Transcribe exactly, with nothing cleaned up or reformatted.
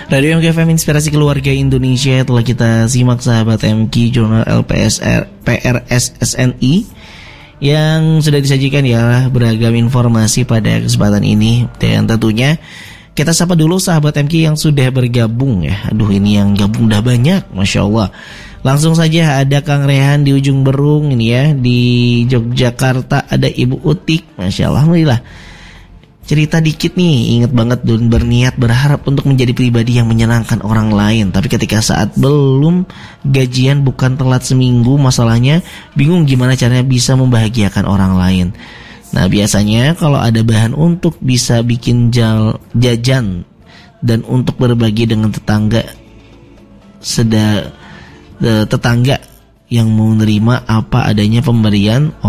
Radio M K F M Inspirasi Keluarga Indonesia. Telah kita simak sahabat M K Jurnal L P S R, P R S S N I yang sudah disajikan ya beragam informasi pada kesempatan ini. Dan tentunya kita sapa dulu sahabat M K yang sudah bergabung ya. Aduh, ini yang gabung udah banyak, Masya Allah. Langsung saja ada Kang Rehan di ujung Berung ini ya, di Yogyakarta ada Ibu Utik, Masya Allah. Alhamdulillah. Cerita dikit nih, ingat banget dan berniat berharap untuk menjadi pribadi yang menyenangkan orang lain. Tapi ketika saat belum gajian bukan telat seminggu, masalahnya bingung gimana caranya bisa membahagiakan orang lain. Nah biasanya kalau ada bahan untuk bisa bikin jal, jajan dan untuk berbagi dengan tetangga, seda, tetangga yang mau menerima apa adanya pemberian